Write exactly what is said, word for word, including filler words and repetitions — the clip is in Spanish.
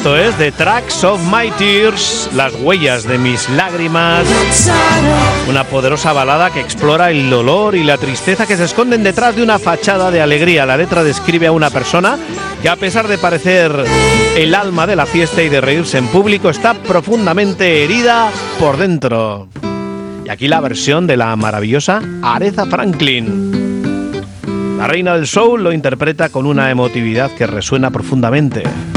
Esto es The Tracks of My Tears, las huellas de mis lágrimas, una poderosa balada que explora el dolor y la tristeza que se esconden detrás de una fachada de alegría. La letra describe a una persona que, a pesar de parecer el alma de la fiesta y de reírse en público, está profundamente herida por dentro. Y aquí la versión de la maravillosa Aretha Franklin. La reina del soul lo interpreta con una emotividad que resuena profundamente.